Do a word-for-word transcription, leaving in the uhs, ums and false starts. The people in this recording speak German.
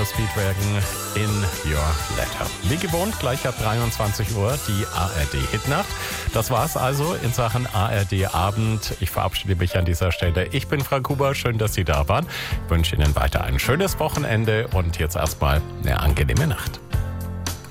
Newsfeed werden in your letter. Wie gewohnt, gleich ab dreiundzwanzig Uhr die A R D-Hitnacht. Das war's also in Sachen A R D-Abend. Ich verabschiede mich an dieser Stelle. Ich bin Frank Huber, schön, dass Sie da waren. Ich wünsche Ihnen weiter ein schönes Wochenende und jetzt erstmal eine angenehme Nacht.